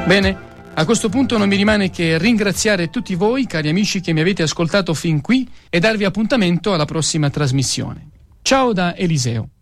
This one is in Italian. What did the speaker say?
Bene, a questo punto non mi rimane che ringraziare tutti voi, cari amici, che mi avete ascoltato fin qui e darvi appuntamento alla prossima trasmissione. Ciao da Eliseo.